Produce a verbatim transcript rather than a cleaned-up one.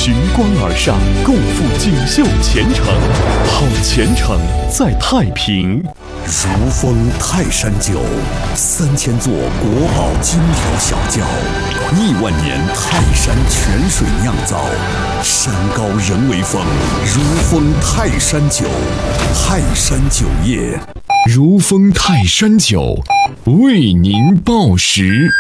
循光而上，共赴锦绣前程。好前程在太平。 如风泰山酒，三千座国宝精调小窖，亿万年泰山泉水酿造，山高人为峰，如风泰山酒，泰山酒业， 如风泰山酒为您报时。